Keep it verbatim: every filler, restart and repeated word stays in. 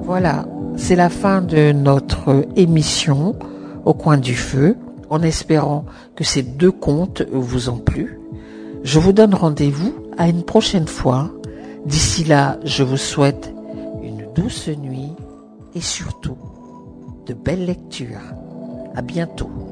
Voilà, c'est la fin de notre émission Au coin du feu, en espérant que ces deux contes vous ont plu. Je vous donne rendez-vous à une prochaine fois. D'ici là, je vous souhaite une douce nuit et surtout de belles lectures. À bientôt.